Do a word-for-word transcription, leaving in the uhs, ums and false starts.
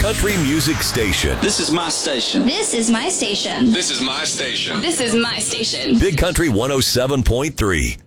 country music station. This is my station. This is my station. This is my station. This is my station. Big Country one oh seven point three.